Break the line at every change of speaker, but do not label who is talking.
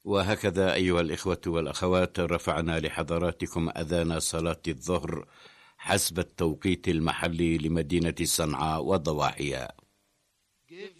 وهكذا أيها الإخوة والأخوات رفعنا لحضراتكم أذان صلاة الظهر حسب التوقيت المحلي لمدينة صنعاء وضواحيها.